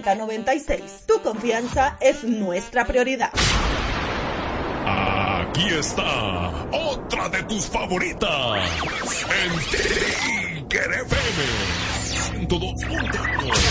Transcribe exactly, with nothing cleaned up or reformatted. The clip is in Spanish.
Z noventa y seis. Tu confianza es nuestra prioridad. Aquí está otra de tus favoritas. En Tiger F M ciento dos punto uno.